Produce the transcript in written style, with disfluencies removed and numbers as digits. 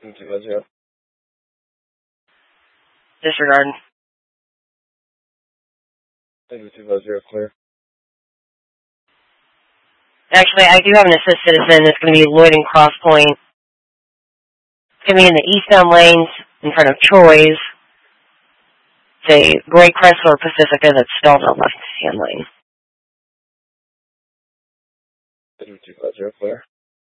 250. Disregard. 250, clear. Actually, I do have an assist citizen. It's going to be Lloyd and Cross Point. It's going to be in the eastbound lanes in front of Troy's. It's a gray Chrysler Pacifica that's stalled on the left-hand lane. 250, clear.